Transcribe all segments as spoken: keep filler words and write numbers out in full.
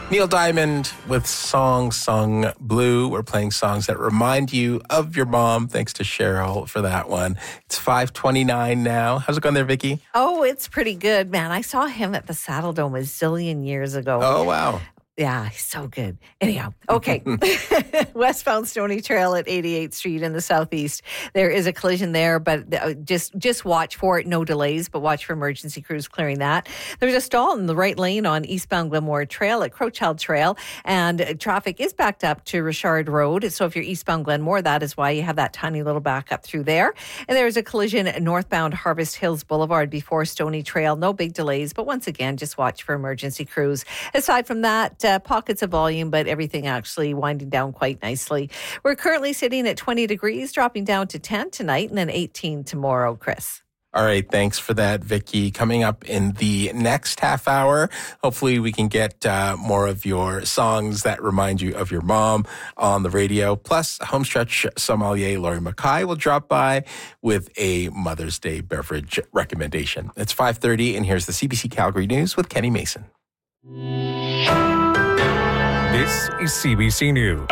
Neil Diamond with Song Sung Blue. We're playing songs that remind you of your mom. Thanks to Cheryl for that one. It's five twenty-nine now. How's it going there, Vicky? Oh, it's pretty good, man. I saw him at the Saddle Dome a zillion years ago. Oh, wow. Yeah, he's so good. Anyhow, okay. Westbound Stony Trail at eighty-eighth Street in the southeast. There is a collision there, but just just watch for it. No delays, but watch for emergency crews clearing that. There's a stall in the right lane on eastbound Glenmore Trail at Crowchild Trail, and traffic is backed up to Richard Road. So if you're eastbound Glenmore, that is why you have that tiny little backup through there. And there's a collision northbound Harvest Hills Boulevard before Stony Trail. No big delays, but once again, just watch for emergency crews. Aside from that, Uh, pockets of volume, but everything actually winding down quite nicely. We're currently sitting at twenty degrees, dropping down to ten tonight and then eighteen tomorrow, Chris. All right, thanks for that, Vicky. Coming up in the next half hour, hopefully we can get uh, more of your songs that remind you of your mom on the radio. Plus, homestretch sommelier Laurie Mackay will drop by with a Mother's Day beverage recommendation. It's five thirty, and here's the C B C Calgary News with Kenny Mason. This is C B C News.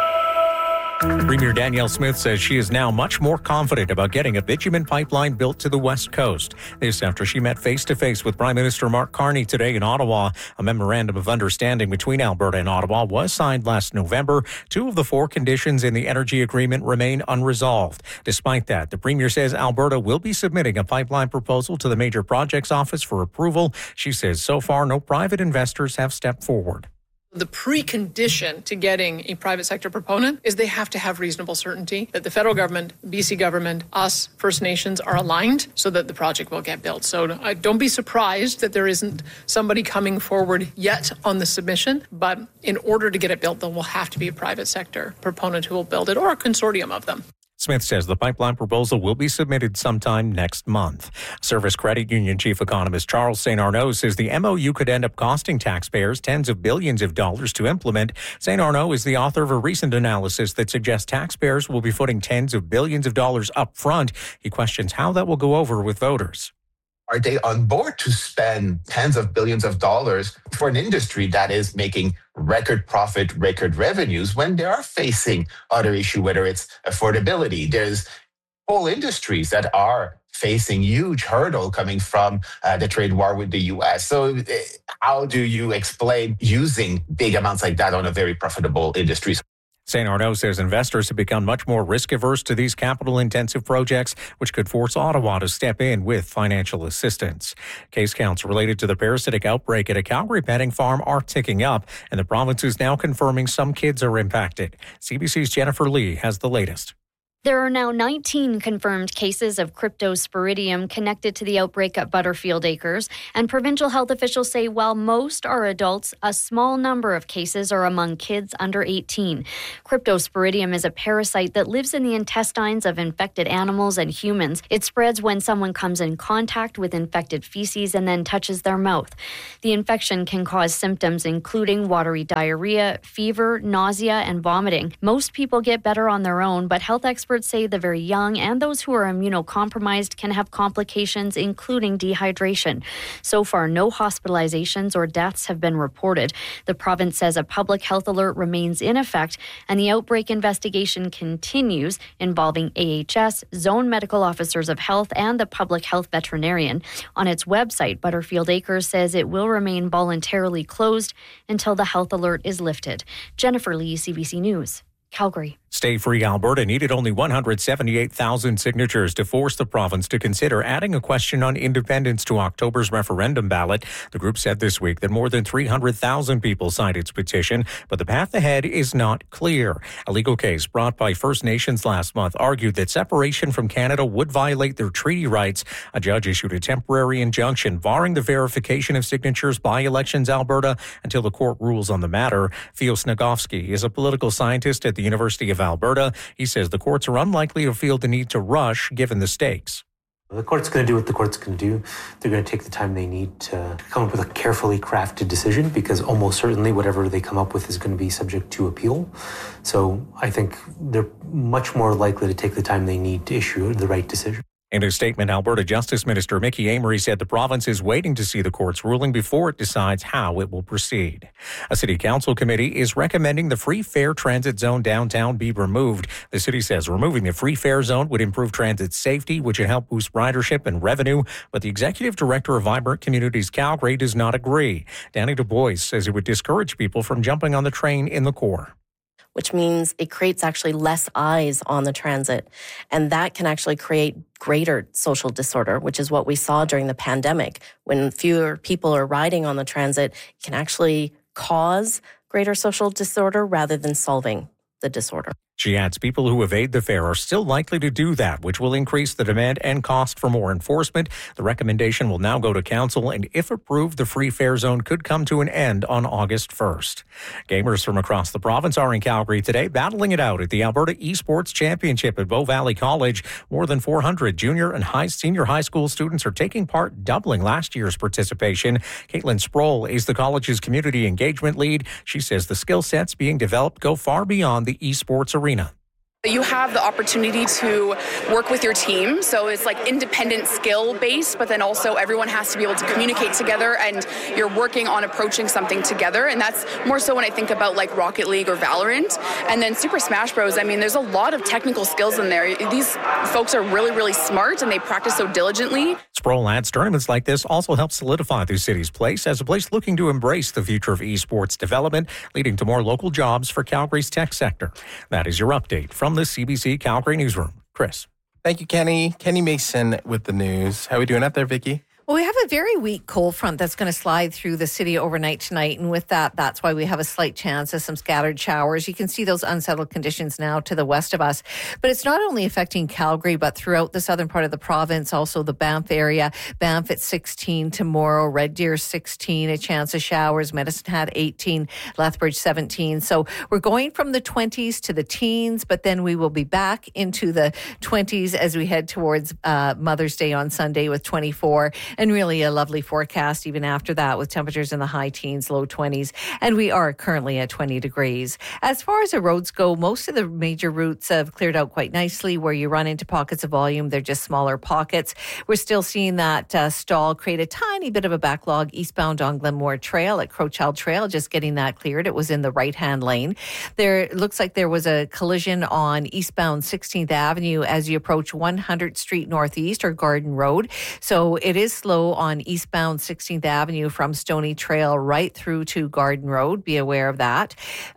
Premier Danielle Smith says she is now much more confident about getting a bitumen pipeline built to the West Coast. This after she met face-to-face with Prime Minister Mark Carney today in Ottawa. A memorandum of understanding between Alberta and Ottawa was signed last November. Two of the four conditions in the energy agreement remain unresolved. Despite that, the Premier says Alberta will be submitting a pipeline proposal to the Major Projects Office for approval. She says so far no private investors have stepped forward. The precondition to getting a private sector proponent is they have to have reasonable certainty that the federal government, B C government, us, First Nations are aligned so that the project will get built. So uh, don't be surprised that there isn't somebody coming forward yet on the submission. But in order to get it built, there will have to be a private sector proponent who will build it or a consortium of them. Smith says the pipeline proposal will be submitted sometime next month. Service Credit Union Chief Economist Charles Saint Arnaud says the M O U could end up costing taxpayers tens of billions of dollars to implement. Saint Arnaud is the author of a recent analysis that suggests taxpayers will be footing tens of billions of dollars up front. He questions how that will go over with voters. Are they on board to spend tens of billions of dollars for an industry that is making record profit, record revenues when they are facing other issue, whether it's affordability? There's whole industries that are facing huge hurdle coming from uh, the trade war with the U S. So uh, how do you explain using big amounts like that on a very profitable industry? Saint Arnaud says investors have become much more risk-averse to these capital-intensive projects, which could force Ottawa to step in with financial assistance. Case counts related to the parasitic outbreak at a Calgary petting farm are ticking up, and the province is now confirming some kids are impacted. C B C's Jennifer Lee has the latest. There are now nineteen confirmed cases of cryptosporidium connected to the outbreak at Butterfield Acres, and provincial health officials say while most are adults, a small number of cases are among kids under eighteen. Cryptosporidium is a parasite that lives in the intestines of infected animals and humans. It spreads when someone comes in contact with infected feces and then touches their mouth. The infection can cause symptoms including watery diarrhea, fever, nausea, and vomiting. Most people get better on their own, but health experts say the very young and those who are immunocompromised can have complications, including dehydration. So far, no hospitalizations or deaths have been reported. The province says a public health alert remains in effect, and the outbreak investigation continues, involving A H S, zone medical officers of health, and the public health veterinarian. On its website, Butterfield Acres says it will remain voluntarily closed until the health alert is lifted. Jennifer Lee, C B C News, Calgary. Stay Free Alberta needed only one hundred seventy-eight thousand signatures to force the province to consider adding a question on independence to October's referendum ballot. The group said this week that more than three hundred thousand people signed its petition, but the path ahead is not clear. A legal case brought by First Nations last month argued that separation from Canada would violate their treaty rights. A judge issued a temporary injunction barring the verification of signatures by Elections Alberta until the court rules on the matter. Theo Snigovsky is a political scientist at the University of Alberta. He says the courts are unlikely to feel the need to rush given the stakes. The court's going to do what the court's going to do. They're going to take the time they need to come up with a carefully crafted decision, because almost certainly whatever they come up with is going to be subject to appeal. So I think they're much more likely to take the time they need to issue the right decision. In a statement, Alberta Justice Minister Mickey Amery said the province is waiting to see the court's ruling before it decides how it will proceed. A city council committee is recommending the free fare transit zone downtown be removed. The city says removing the free fare zone would improve transit safety, which would help boost ridership and revenue. But the executive director of Vibrant Communities Calgary does not agree. Danny Du Bois says it would discourage people from jumping on the train in the core, which means it creates actually less eyes on the transit. And that can actually create greater social disorder, which is what we saw during the pandemic. When fewer people are riding on the transit, it can actually cause greater social disorder rather than solving the disorder. She adds people who evade the fare are still likely to do that, which will increase the demand and cost for more enforcement. The recommendation will now go to council, and if approved, the free fare zone could come to an end on August first. Gamers from across the province are in Calgary today, battling it out at the Alberta Esports Championship at Bow Valley College. More than four hundred junior and high senior high school students are taking part, doubling last year's participation. Caitlin Sproul is the college's community engagement lead. She says the skill sets being developed go far beyond the esports arena. You have the opportunity to work with your team, so it's like independent skill based, but then also everyone has to be able to communicate together, and you're working on approaching something together. And that's more so when I think about like Rocket League or Valorant. And then Super Smash Bros, I mean, there's a lot of technical skills in there. These folks are really, really smart, and they practice so diligently. Sproul adds tournaments like this also help solidify the city's place as a place looking to embrace the future of esports development, leading to more local jobs for Calgary's tech sector. That is your update from the C B C Calgary Newsroom. Chris. Thank you, Kenny. Kenny Mason with the news. How are we doing out there, Vicky? Well, we have a very weak cold front that's going to slide through the city overnight tonight. And with that, that's why we have a slight chance of some scattered showers. You can see those unsettled conditions now to the west of us. But it's not only affecting Calgary, but throughout the southern part of the province, also the Banff area. Banff at sixteen tomorrow, Red Deer sixteen, a chance of showers. Medicine Hat eighteen, Lethbridge seventeen. So we're going from the twenties to the teens, but then we will be back into the twenties as we head towards uh, Mother's Day on Sunday with twenty-four. And really a lovely forecast even after that with temperatures in the high teens, low twenties. And we are currently at twenty degrees. As far as the roads go, most of the major routes have cleared out quite nicely. Where you run into pockets of volume, they're just smaller pockets. We're still seeing that uh, stall create a tiny bit of a backlog eastbound on Glenmore Trail at Crowchild Trail, just getting that cleared. It was in the right-hand lane. There it looks like there was a collision on eastbound sixteenth Avenue as you approach one hundredth Street Northeast or Garden Road. So it is slow on eastbound sixteenth Avenue from Stony Trail right through to Garden Road. Be aware of that.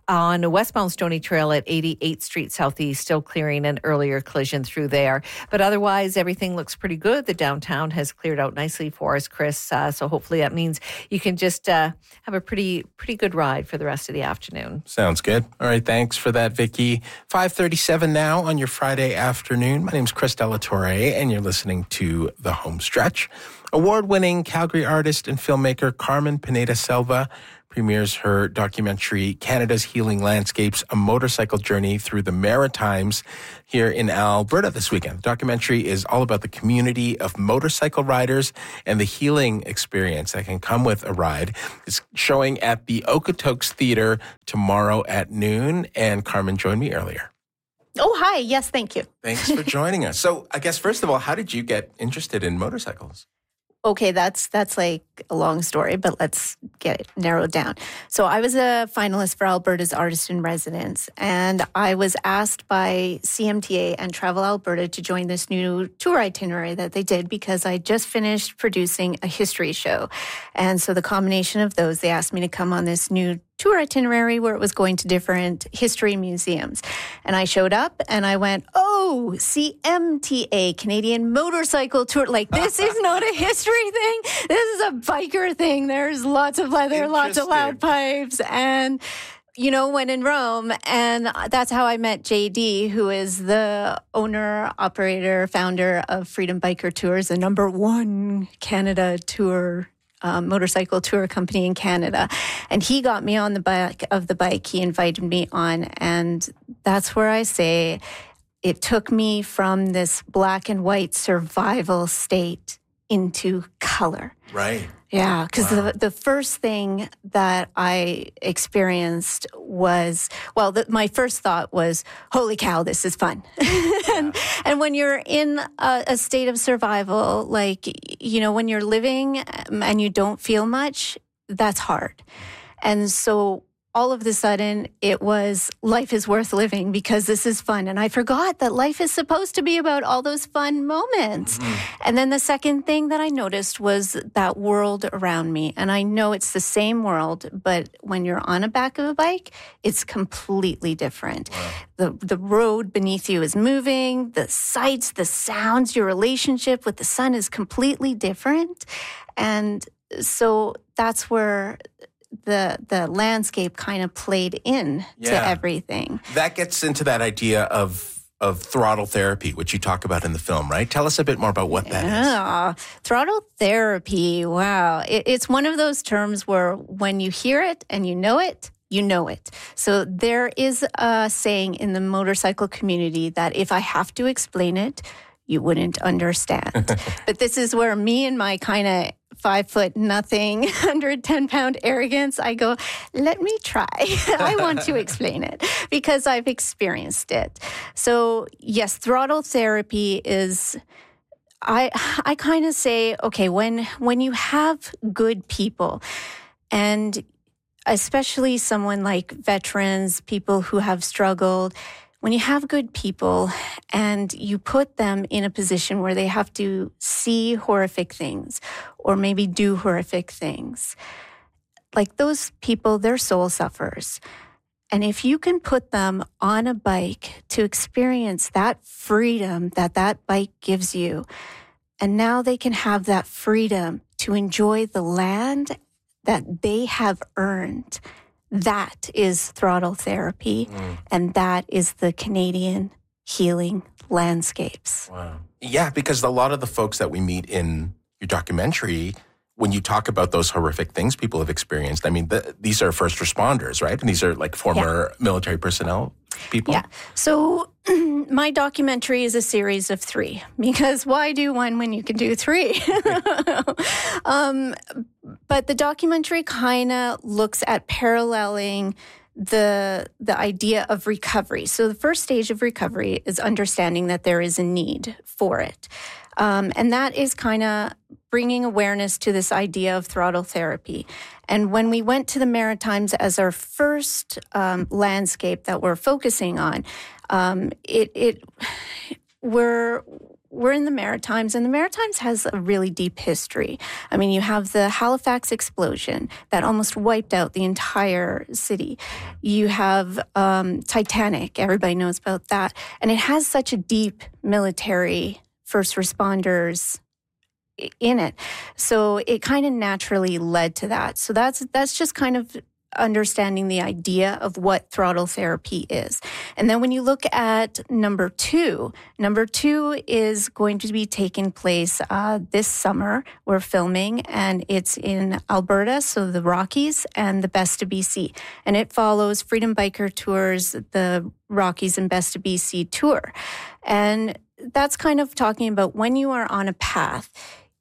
On westbound Stony Trail at eighty-eighth Street Southeast, still clearing an earlier collision through there. But otherwise, everything looks pretty good. The downtown has cleared out nicely for us, Chris. Uh, so hopefully that means you can just uh, have a pretty, pretty good ride for the rest of the afternoon. Sounds good. All right. Thanks for that, Vicky. five thirty-seven now on your Friday afternoon. My name's Chris Delatorre, and you're listening to The Home Stretch. Award-winning Calgary artist and filmmaker Carmen Pineda-Silva premieres her documentary, Canada's Healing Landscapes, A Motorcycle Journey Through the Maritimes, here in Alberta this weekend. The documentary is all about the community of motorcycle riders and the healing experience that can come with a ride. It's showing at the Okotoks Theatre tomorrow at noon, and Carmen joined me earlier. Oh, hi. Yes, thank you. Thanks for joining us. So I guess, first of all, how did you get interested in motorcycles? Okay, that's that's like a long story, but let's get it narrowed down. So I was a finalist for Alberta's Artist in Residence, and I was asked by C M T A and Travel Alberta to join this new tour itinerary that they did because I just finished producing a history show. And so the combination of those, they asked me to come on this new tour itinerary where it was going to different history museums. And I showed up and I went, oh, C M T A, Canadian Motorcycle Tour. Like, this is not a history thing. This is a biker thing. There's lots of leather, lots of loud pipes. And, you know, when in Rome. And that's how I met J D, who is the owner, operator, founder of Freedom Biker Tours, the number one Canada tour Um, motorcycle tour company in Canada. And he got me on the back of the bike. He invited me on. And that's where I say it took me from this black and white survival state into color. Right. Yeah, because Wow. the, the first thing that I experienced was, well, the, my first thought was, holy cow, this is fun. and, and when you're in a, a state of survival, like, you know, when you're living and you don't feel much, that's hard. And so all of a sudden, it was life is worth living because this is fun. And I forgot that life is supposed to be about all those fun moments. Mm-hmm. And then the second thing that I noticed was that world around me. And I know it's the same world, but when you're on the back of a bike, it's completely different. Wow. The, the road beneath you is moving, the sights, the sounds, your relationship with the sun is completely different. And so that's where the the landscape kind of played in yeah. to everything. That gets into that idea of of throttle therapy, which you talk about in the film, right? Tell us a bit more about what that yeah. is. Throttle therapy, wow. It, it's one of those terms where when you hear it and you know it, you know it. So there is a saying in the motorcycle community that if I have to explain it, you wouldn't understand. But this is where me and my kind of five foot nothing, one hundred ten pound arrogance, I go, let me try. I want to explain it because I've experienced it. So yes, throttle therapy is, I I kind of say, okay, when when you have good people, and especially someone like veterans, people who have struggled, when you have good people and you put them in a position where they have to see horrific things or maybe do horrific things, like those people, their soul suffers. And if you can put them on a bike to experience that freedom that that bike gives you, and now they can have that freedom to enjoy the land that they have earned, that is throttle therapy, mm. and that is the Canadian healing landscapes. Wow. Yeah, because a lot of the folks that we meet in your documentary, when you talk about those horrific things people have experienced, I mean, the, these are first responders, right? And these are like former yeah. military personnel people? Yeah. So my documentary is a series of three, because why do one when you can do three? um, but the documentary kind of looks at paralleling the the idea of recovery. So the first stage of recovery is understanding that there is a need for it. Um, and that is kind of bringing awareness to this idea of throttle therapy. And when we went to the Maritimes as our first um, landscape that we're focusing on, um, it, it we're we're in the Maritimes, and the Maritimes has a really deep history. I mean, you have the Halifax explosion that almost wiped out the entire city. You have um, Titanic, everybody knows about that. And it has such a deep military first responders in it. So it kind of naturally led to that. So that's that's just kind of understanding the idea of what throttle therapy is. And then when you look at number two, number two is going to be taking place uh, this summer. We're filming, and it's in Alberta, so the Rockies and the Best of B C. And it follows Freedom Biker Tours, the Rockies and Best of B C tour. And that's kind of talking about when you are on a path,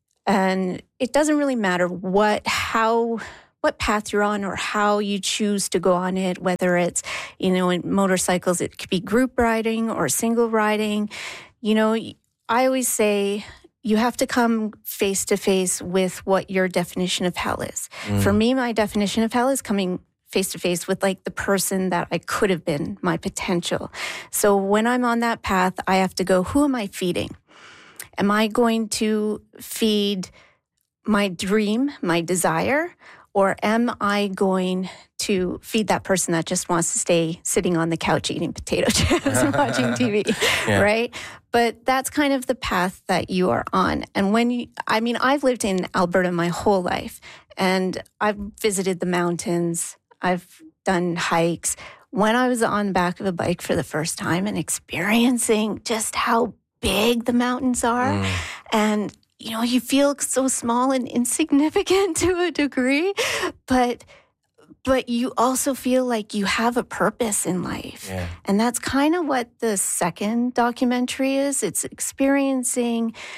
and it doesn't really matter what, how, what path you're on or how you choose to go on it, whether it's, you know, in motorcycles, it could be group riding or single riding. You know, I always say you have to come face to face with what your definition of hell is. Mm. For me, my definition of hell is coming face to face with like the person that I could have been, my potential. So when I'm on that path, I have to go, who am I feeding? Am I going to feed my dream, my desire, or am I going to feed that person that just wants to stay sitting on the couch eating potato chips and watching T V, yeah. right? But that's kind of the path that you are on. And when you, I mean, I've lived in Alberta my whole life, and I've visited the mountains. I've done hikes. When I was on the back of a bike for the first time and experiencing just how big the mountains are, mm. and you know, you feel so small and insignificant to a degree, but but you also feel like you have a purpose in life. Yeah. And that's kind of what the second documentary is. It's experiencing,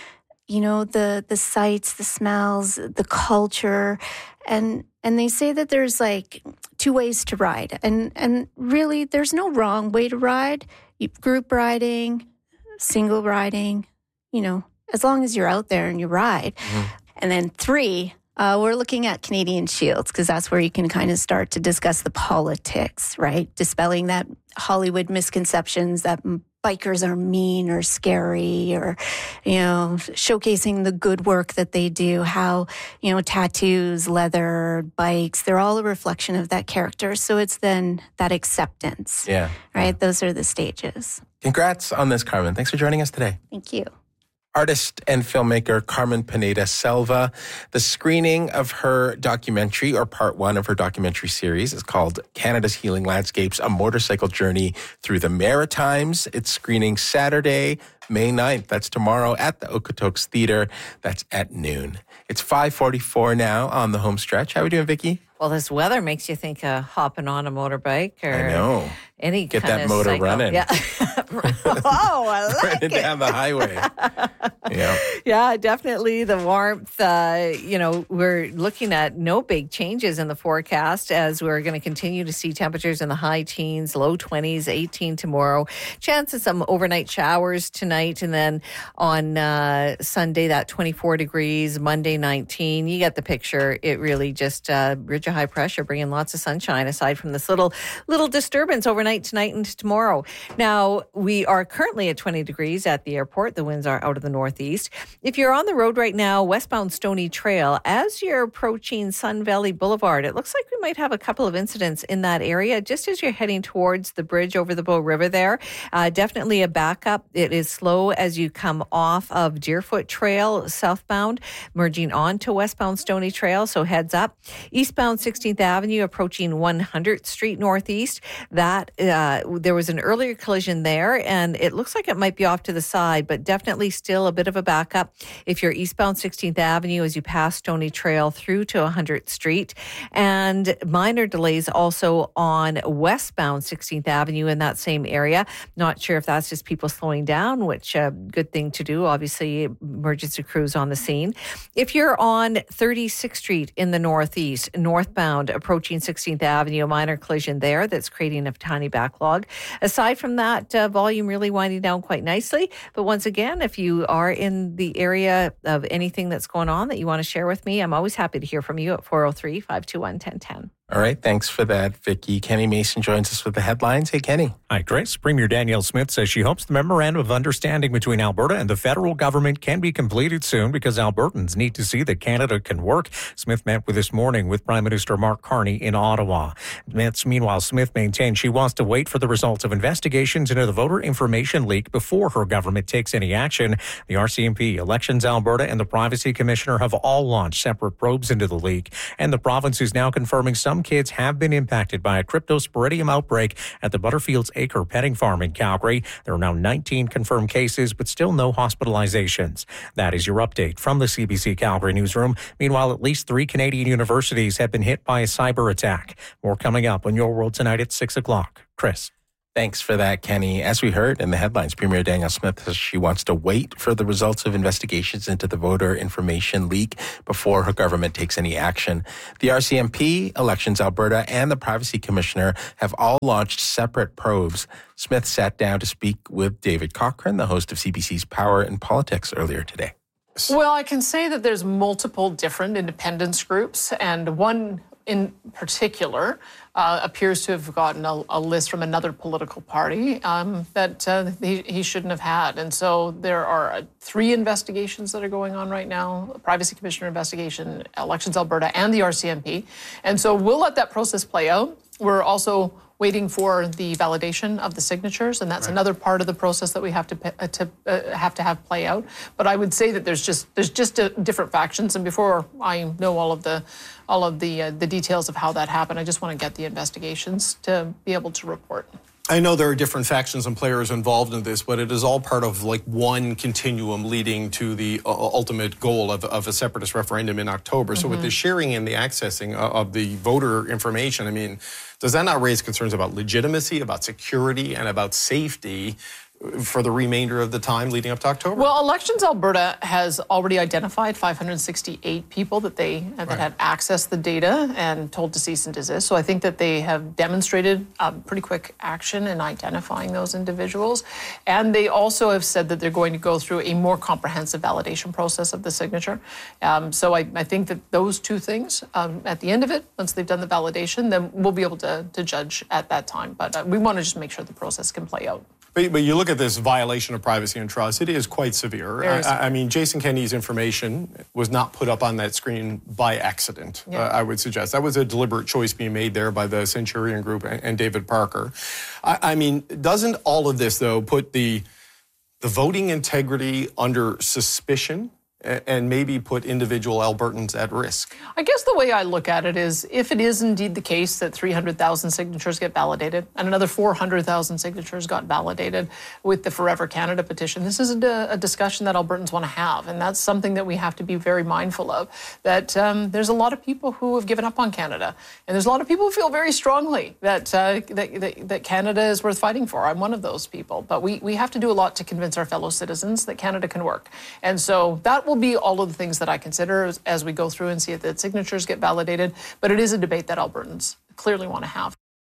you know, the the sights, the smells, the culture, and and they say that there's like two ways to ride, and and really there's no wrong way to ride. Group riding, single riding, you know, as long as you're out there and you ride. Mm-hmm. And then three, uh, we're looking at Canadian Shields, because that's where you can kind of start to discuss the politics, right? Dispelling that Hollywood misconceptions that bikers are mean or scary, or, you know, showcasing the good work that they do, how, you know, tattoos, leather, bikes, they're all a reflection of that character. So it's then that acceptance. Yeah. Right? Yeah. Those are the stages. Congrats on this, Carmen. Thanks for joining us today. Thank you. Artist and filmmaker Carmen Pineda Selva. The screening of her documentary, or part one of her documentary series, is called Canada's Healing Landscapes, A Motorcycle Journey Through the Maritimes. It's screening Saturday, May ninth. That's tomorrow at the Okotoks Theatre. That's at noon. It's five forty-four now on the home stretch. How are we doing, Vicky? Well, this weather makes you think of hopping on a motorbike or I know. any Get kind that of motor cycle. running. Yeah. Oh, I like Running it. down the highway. Yeah. Yeah, definitely the warmth. Uh, you know, we're looking at no big changes in the forecast, as we're going to continue to see temperatures in the high teens, low twenties, eighteen tomorrow. Chance of some overnight showers tonight, and then on uh, Sunday, that twenty-four degrees, Monday nineteen. You get the picture. It really just uh, ridge of high pressure, bringing lots of sunshine, aside from this little little disturbance overnight tonight and tomorrow. Now, we are currently at twenty degrees at the airport. The winds are out of the northeast. If you're on the road right now, westbound Stony Trail, as you're approaching Sun Valley Boulevard, it looks like we might have a couple of incidents in that area just as you're heading towards the bridge over the Bow River there. Uh, definitely a backup. It is slow as you come off of Deerfoot Trail southbound, merging onto westbound Stony Trail, so heads up. Eastbound sixteenth Avenue approaching one hundredth Street Northeast. That uh, there was an earlier collision there, and it looks like it might be off to the side, but definitely still a bit of a backup if you're eastbound sixteenth Avenue as you pass Stony Trail through to one hundredth Street. And minor delays also on westbound sixteenth Avenue in that same area. Not sure if that's just people slowing down, which a uh, good thing to do. Obviously, emergency crews on the scene. If you're on thirty-sixth Street in the northeast, northbound approaching sixteenth Avenue, a minor collision there that's creating a tiny backlog. Aside from that, uh, volume really winding down quite nicely. But once again, if you are in the area of anything that's going on that you want to share with me, I'm always happy to hear from you at four oh three, five two one, one oh one oh. All right. Thanks for that, Vicky. Kenny Mason joins us with the headlines. Hey, Kenny. Hi, Chris. Premier Danielle Smith says she hopes the memorandum of understanding between Alberta and the federal government can be completed soon because Albertans need to see that Canada can work. Smith met with this morning with Prime Minister Mark Carney in Ottawa. Meanwhile, Smith maintains she wants to wait for the results of investigations into the voter information leak before her government takes any action. The R C M P, Elections Alberta, and the Privacy Commissioner have all launched separate probes into the leak, and the province is now confirming some kids have been impacted by a cryptosporidium outbreak at the Butterfields Acre petting farm in Calgary. There are now nineteen confirmed cases, but still no hospitalizations. That is your update from the C B C Calgary newsroom. Meanwhile, at least three Canadian universities have been hit by a cyber attack. More coming up on Your World Tonight at six o'clock. Chris. Thanks for that, Kenny. As we heard in the headlines, Premier Danielle Smith says she wants to wait for the results of investigations into the voter information leak before her government takes any action. The R C M P, Elections Alberta, and the Privacy Commissioner have all launched separate probes. Smith sat down to speak with David Cochrane, the host of C B C's Power and Politics, earlier today. Well, I can say that there's multiple different independence groups, and one in particular uh, appears to have gotten a, a list from another political party um, that uh, he, he shouldn't have had. And so there are uh, three investigations that are going on right now, a Privacy Commissioner investigation, Elections Alberta, and the R C M P. And so we'll let that process play out. We're also waiting for the validation of the signatures, and that's right. Another part of the process that we have to, uh, to uh, have to have play out. But I would say that there's just there's just a, different factions, and before I know all of the all of the uh, the details of how that happened, I just want to get the investigations to be able to report. I know there are different factions and players involved in this, but it is all part of like one continuum leading to the uh, ultimate goal of, of a separatist referendum in October. Mm-hmm. So with the sharing and the accessing of the voter information, I mean, does that not raise concerns about legitimacy, about security, and about safety for the remainder of the time leading up to October? Well, Elections Alberta has already identified five hundred sixty-eight people that they that right. had accessed the data and told to cease and desist. So I think that they have demonstrated um, pretty quick action in identifying those individuals. And they also have said that they're going to go through a more comprehensive validation process of the signature. Um, so I, I think that those two things, um, at the end of it, once they've done the validation, then we'll be able to, to judge at that time. But uh, we want to just make sure the process can play out. But, but you look at this violation of privacy and trust, it is quite severe. I, severe. I mean, Jason Kenney's information was not put up on that screen by accident, yeah. uh, I would suggest. That was a deliberate choice being made there by the Centurion Group and, and David Parker. I, I mean, doesn't all of this, though, put the, the voting integrity under suspicion and maybe put individual Albertans at risk? I guess the way I look at it is, if it is indeed the case that three hundred thousand signatures get validated and another four hundred thousand signatures got validated with the Forever Canada petition, this is a, a discussion that Albertans want to have. And that's something that we have to be very mindful of, that um, there's a lot of people who have given up on Canada. And there's a lot of people who feel very strongly that, uh, that, that, that Canada is worth fighting for. I'm one of those people. But we, we have to do a lot to convince our fellow citizens that Canada can work. And so that will be all of the things that I consider as, as we go through and see if the signatures get validated. But it is a debate that Albertans clearly want to have.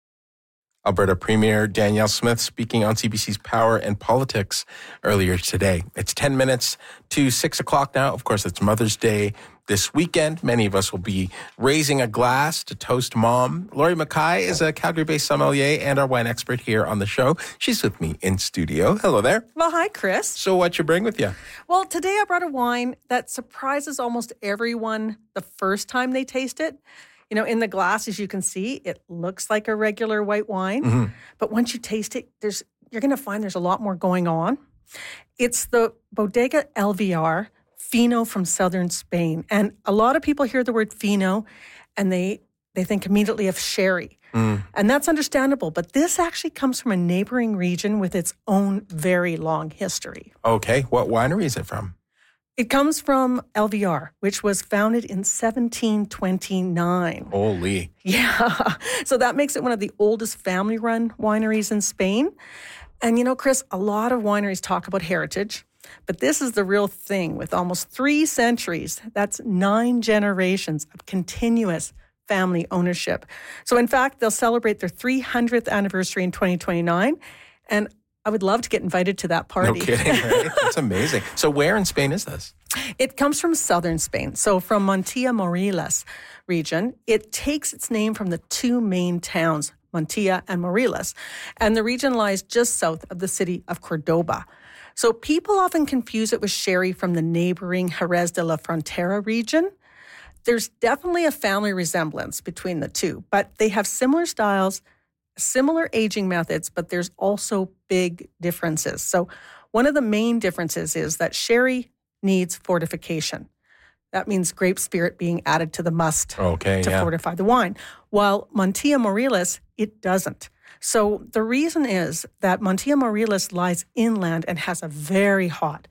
Alberta Premier Danielle Smith speaking on C B C's Power and Politics earlier today. It's ten minutes to six o'clock now. Of course, it's Mother's Day this weekend. Many of us will be raising a glass to toast Mom. Lori Mackay is a Calgary-based sommelier and our wine expert here on the show. She's with me in studio. Hello there. Well, hi, Chris. So what you bring with you? Well, today I brought a wine that surprises almost everyone the first time they taste it. You know, in the glass, as you can see, it looks like a regular white wine. Mm-hmm. But once you taste it, there's you're going to find there's a lot more going on. It's the Bodega L V R Fino from southern Spain. And a lot of people hear the word Fino and they, they think immediately of sherry. Mm. And that's understandable. But this actually comes from a neighboring region with its own very long history. Okay. What winery is it from? It comes from L V R, which was founded in seventeen twenty-nine. Holy. Yeah. So that makes it one of the oldest family-run wineries in Spain. And you know, Chris, a lot of wineries talk about heritage, but this is the real thing with almost three centuries. That's nine generations of continuous family ownership. So in fact, they'll celebrate their three hundredth anniversary in twenty twenty-nine. And I would love to get invited to that party. No kidding, right? That's amazing. So where in Spain is this? It comes from southern Spain, so from Montilla Moriles region. It takes its name from the two main towns, Montilla and Moriles, and the region lies just south of the city of Cordoba. So people often confuse it with sherry from the neighboring Jerez de la Frontera region. There's definitely a family resemblance between the two, but they have similar styles, similar aging methods, but there's also big differences. So one of the main differences is that sherry needs fortification. That means grape spirit being added to the must okay, to yeah. fortify the wine. While Montilla Moriles, it doesn't. So the reason is that Montilla Moriles lies inland and has a very hot,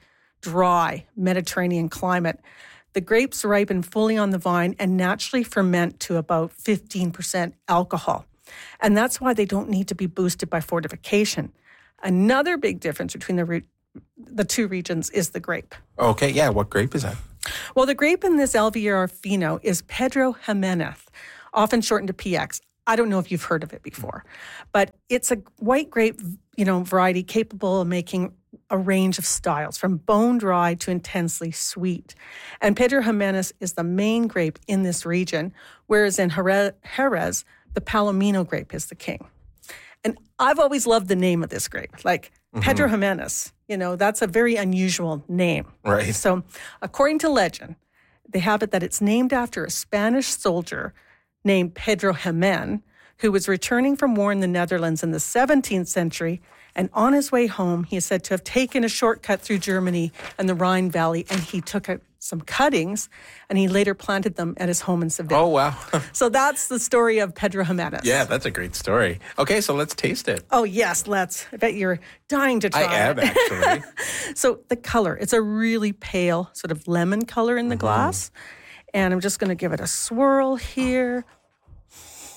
dry Mediterranean climate. The grapes ripen fully on the vine and naturally ferment to about fifteen percent alcohol. And that's why they don't need to be boosted by fortification. Another big difference between the re- the two regions is the grape. Okay, yeah. What grape is that? Well, the grape in this L V R Fino is Pedro Jimenez, often shortened to P X. I don't know if you've heard of it before, but it's a white grape, you know, variety capable of making a range of styles, from bone dry to intensely sweet. And Pedro Jimenez is the main grape in this region, whereas in Jerez, the Palomino grape is the king. And I've always loved the name of this grape. Like mm-hmm. Pedro Jimenez, you know, that's a very unusual name. Right. So according to legend, they have it that it's named after a Spanish soldier named Pedro Jimenez, who was returning from war in the Netherlands in the seventeenth century. And on his way home, he is said to have taken a shortcut through Germany and the Rhine Valley, and he took a, some cuttings, and he later planted them at his home in Seville. Oh, wow. So that's the story of Pedro Jimenez. Yeah, that's a great story. Okay, so let's taste it. Oh, yes, let's. I bet you're dying to try I am, it. actually. So the color, it's a really pale sort of lemon color in the mm-hmm. glass. And I'm just going to give it a swirl here.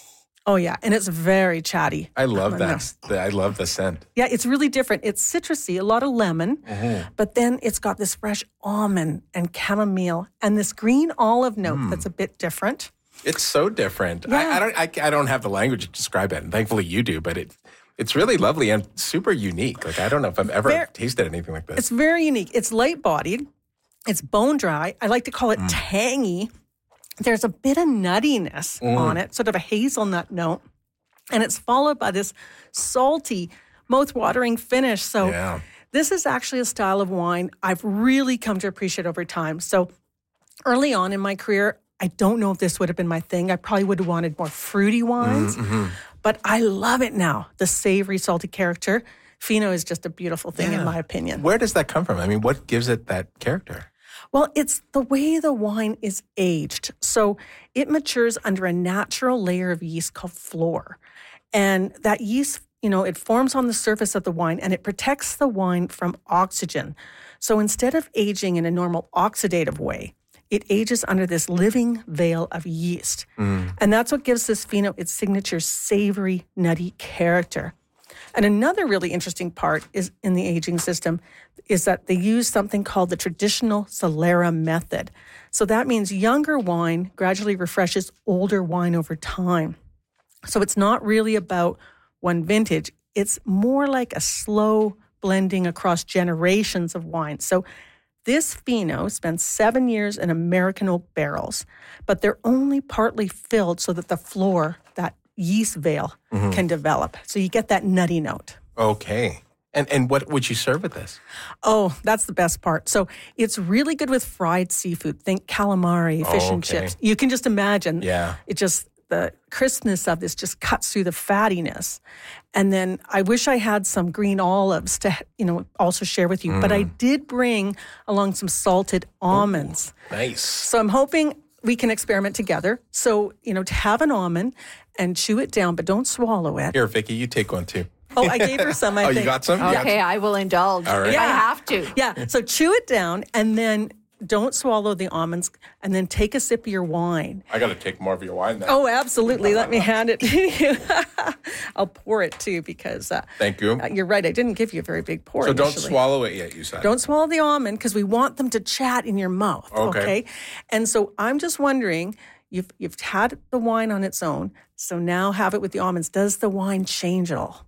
Oh, yeah. And it's very chatty. I love that. The, I love the scent. Yeah, it's really different. It's citrusy, a lot of lemon, mm-hmm. but then it's got this fresh almond and chamomile and this green olive note mm. that's a bit different. It's so different. Yeah. I, I don't I, I don't have the language to describe it, and thankfully you do, but it, it's really lovely and super unique. Like, I don't know if I've ever very, tasted anything like this. It's very unique. It's light-bodied. It's bone dry. I like to call it mm. tangy. There's a bit of nuttiness mm. on it, sort of a hazelnut note. And it's followed by this salty, mouth-watering finish. So yeah. this is actually a style of wine I've really come to appreciate over time. So early on in my career, I don't know if this would have been my thing. I probably would have wanted more fruity wines. Mm-hmm. But I love it now, the savory, salty character. Fino is just a beautiful thing yeah. in my opinion. Where does that come from? I mean, what gives it that character? Well, it's the way the wine is aged. So it matures under a natural layer of yeast called flor. And that yeast, you know, it forms on the surface of the wine and it protects the wine from oxygen. So instead of aging in a normal oxidative way, it ages under this living veil of yeast. Mm. And that's what gives this Fino its signature savory, nutty character. And another really interesting part is in the aging system is that they use something called the traditional Solera method. So that means younger wine gradually refreshes older wine over time. So it's not really about one vintage. It's more like a slow blending across generations of wine. So this Fino spent seven years in American oak barrels, but they're only partly filled so that the flor, that yeast veil, mm-hmm. can develop. So you get that nutty note. Okay. And and what would you serve with this? Oh, that's the best part. So it's really good with fried seafood. Think calamari, fish oh, okay. and chips. You can just imagine. Yeah. It just, the crispness of this just cuts through the fattiness. And then I wish I had some green olives to, you know, also share with you. Mm. But I did bring along some salted almonds. Ooh, nice. So I'm hoping we can experiment together. So, you know, to have an almond and chew it down, but don't swallow it. Here, Vicky, you take one too. Oh, I gave her some, I oh, think. you got some? Okay, yeah. I will indulge. All right. Yeah. I have to. Yeah, so chew it down and then don't swallow the almonds and then take a sip of your wine. I got to take more of your wine then. Oh, absolutely. Let me hand it to you. I'll pour it too because... Uh, Thank you. Uh, you're right. I didn't give you a very big pour So initially. Don't swallow it yet, you said. Don't swallow the almond because we want them to chat in your mouth. Okay. okay. And so I'm just wondering... You've you've had the wine on its own, so now have it with the almonds. Does the wine change at all?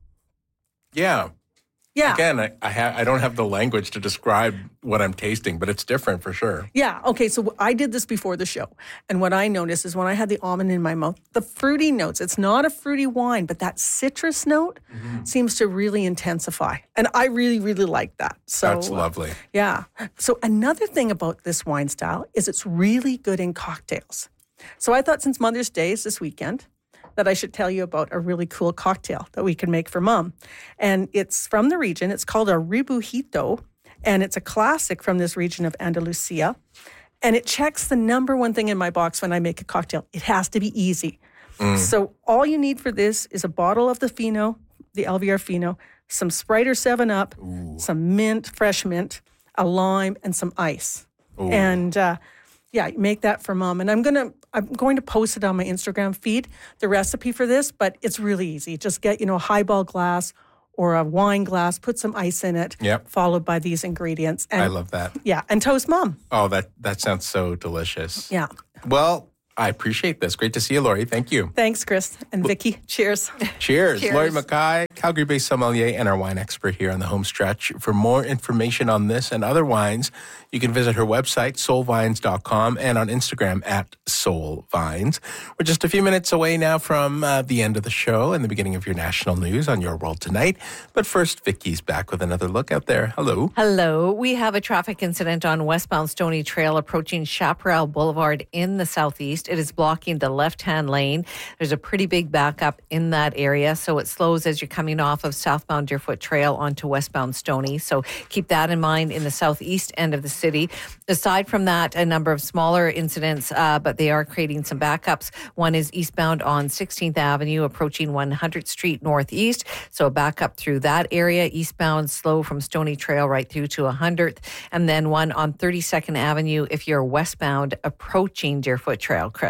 Yeah. Yeah. Again, I I, ha- I don't have the language to describe what I'm tasting, but it's different for sure. Yeah. Okay, so I did this before the show, and what I noticed is when I had the almond in my mouth, the fruity notes, it's not a fruity wine, but that citrus note mm-hmm. seems to really intensify, and I really, really like that. So that's lovely. Uh, yeah. So another thing about this wine style is it's really good in cocktails. So I thought since Mother's Day is this weekend that I should tell you about a really cool cocktail that we can make for Mom. And it's from the region. It's called a Rebujito, and it's a classic from this region of Andalusia. And it checks the number one thing in my box when I make a cocktail. It has to be easy. Mm. So all you need for this is a bottle of the Fino, the L V R Fino, some Sprite or seven up, Ooh. some mint, fresh mint, a lime, and some ice. Ooh. And... uh Yeah, make that for Mom. And I'm gonna I'm going to post it on my Instagram feed, the recipe for this, but it's really easy. Just get, you know, a highball glass or a wine glass, put some ice in it, yep. followed by these ingredients. And, I love that. Yeah, and toast Mom. Oh, that that sounds so delicious. Yeah. Well, I appreciate this. Great to see you, Lori. Thank you. Thanks, Chris. And Vicky, cheers. Cheers. Cheers. Lori Mackay, Calgary-based sommelier and our wine expert here on the home stretch. For more information on this and other wines, you can visit her website, soul vines dot com, and on Instagram at soulvines. We're just a few minutes away now from uh, the end of the show and the beginning of your national news on Your World Tonight. But first, Vicky's back with another look out there. Hello. Hello. We have a traffic incident on westbound Stony Trail approaching Chaparral Boulevard in the southeast. It is blocking the left-hand lane. There's a pretty big backup in that area, so it slows as you're coming off of southbound Deerfoot Trail onto westbound Stony. So keep that in mind in the southeast end of the city. Aside from that, a number of smaller incidents, uh, but they are creating some backups. One is eastbound on sixteenth Avenue, approaching one hundredth Street Northeast. So a backup through that area. Eastbound, slow from Stony Trail right through to one hundredth. And then one on thirty-second Avenue if you're westbound approaching Deerfoot Trail. Chris?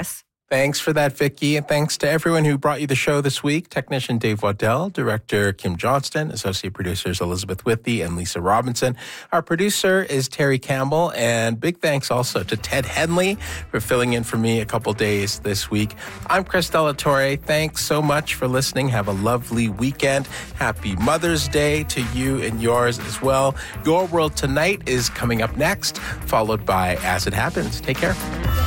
Thanks for that, Vicky. And thanks to everyone who brought you the show this week. Technician Dave Waddell, Director Kim Johnston, Associate Producers Elizabeth Withy and Lisa Robinson. Our producer is Terry Campbell. And big thanks also to Ted Henley for filling in for me a couple days this week. I'm Chris Delatorre. Thanks so much for listening. Have a lovely weekend. Happy Mother's Day to you and yours as well. Your World Tonight is coming up next, followed by As It Happens. Take care.